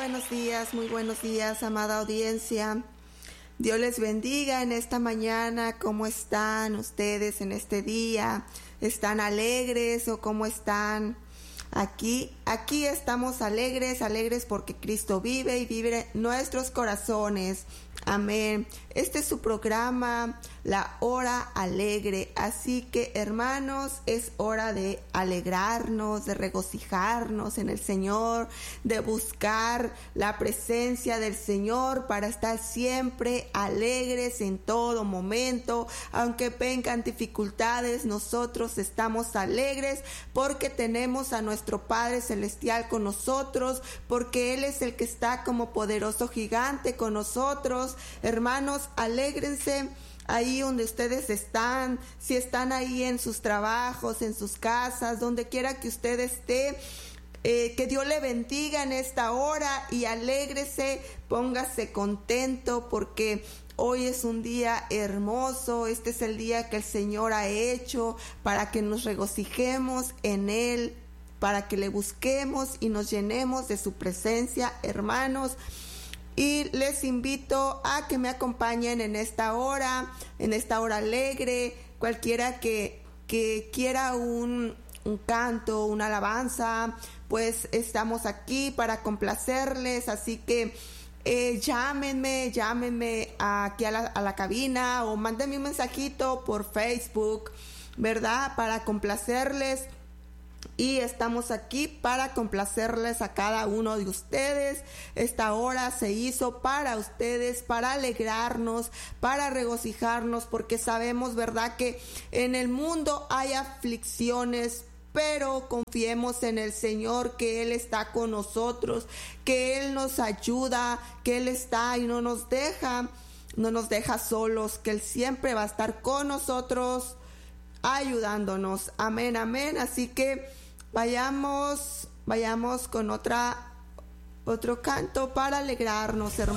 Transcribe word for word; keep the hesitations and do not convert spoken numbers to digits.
buenos días, muy buenos días, amada audiencia. Dios les bendiga en esta mañana. ¿Cómo están ustedes en este día? ¿Están alegres o cómo están? Aquí, aquí estamos alegres, alegres porque Cristo vive y vive en nuestros corazones. Amén. Este es su programa, La Hora Alegre. Así que, hermanos, es hora de alegrarnos, de regocijarnos en el Señor, de buscar la presencia del Señor para estar siempre alegres en todo momento. Aunque vengan dificultades, nosotros estamos alegres porque tenemos a nuestro Padre Celestial con nosotros, porque Él es el que está como poderoso gigante con nosotros. Hermanos, alégrense ahí donde ustedes están, si están ahí en sus trabajos, en sus casas, donde quiera que usted esté. Eh, que Dios le bendiga en esta hora y alégrese, póngase contento porque hoy es un día hermoso. Este es el día que el Señor ha hecho para que nos regocijemos en Él, para que le busquemos y nos llenemos de su presencia, hermanos. Y les invito a que me acompañen en esta hora, en esta hora alegre. Cualquiera que, que quiera un, un canto, una alabanza, pues estamos aquí para complacerles. Así que eh, llámenme, llámenme aquí a la, a la cabina o mándenme un mensajito por Facebook, ¿verdad? Para complacerles. Y estamos aquí para complacerles a cada uno de ustedes. Esta hora se hizo para ustedes, para alegrarnos, para regocijarnos, porque sabemos, ¿verdad?, que en el mundo hay aflicciones, pero confiemos en el Señor, que Él está con nosotros, que Él nos ayuda, que Él está y no nos deja, no nos deja solos, que Él siempre va a estar con nosotros, ayudándonos. Amén, amén. Así que vayamos, vayamos con otra, otro canto para alegrarnos, hermanos.